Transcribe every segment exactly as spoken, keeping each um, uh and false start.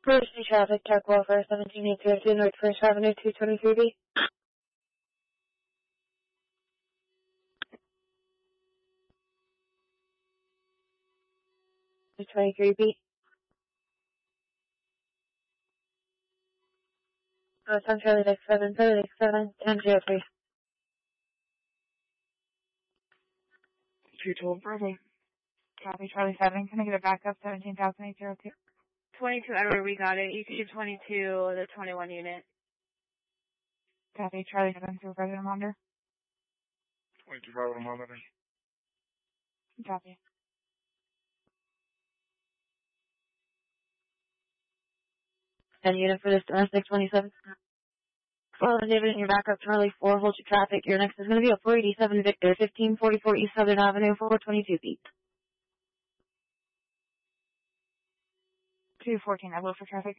First Street traffic, Tech Welfare, seventeen eight zero two North First Avenue, two twenty-three B. two twenty-three B. Oh, it's on Charlie Lake seven, Charlie Lake seven, ten zero three. two twelve Bravo. Copy, Charlie seven. Can I get a backup? seventeen thousand eight hundred two. twenty-two Edward, we got it. You can shoot twenty-two, the twenty-one unit. Copy, Charlie seven to President Monder. twenty-two Bravo Monder. Copy. ten unit for this domestic twenty-seven. Well, David, in your backup, Charlie four, hold your traffic. Your next is going to be a four eighty-seven Victor, fifteen forty-four East Southern Avenue, four twenty-two feet. two fourteen, I will for traffic.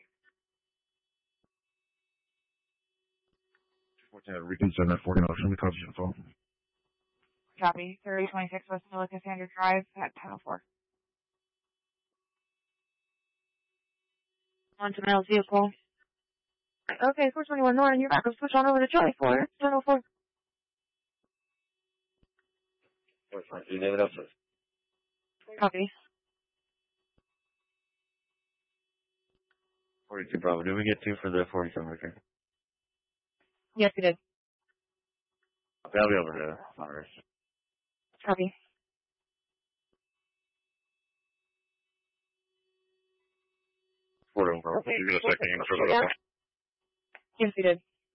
fourteen, reconsider fourteen Ocean, because you phone. Copy, thirty twenty-six West Villa Cassandra Drive at ten oh four. On to Mel's vehicle. Okay, four twenty-one North, and your backup, switch on over to Charlie four, ten oh four. You name it up, sir. Copy. forty-two Bravo, did we get two for the forty-seven Victor? Yes, we did. That'll be over to Monterey. Copy. forty-one Bravo, okay. You get a second unit for that, okay? Yes, we did.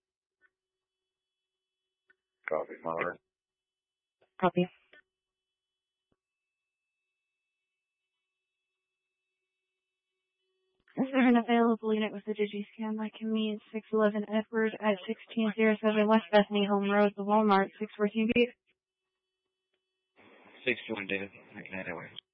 Copy, Monterey. Copy. Is there an available unit with the DigiScan like convenience six eleven Edward at sixteen oh seven West Bethany Home Road, the Walmart, six fourteen B? six two one David, anyway.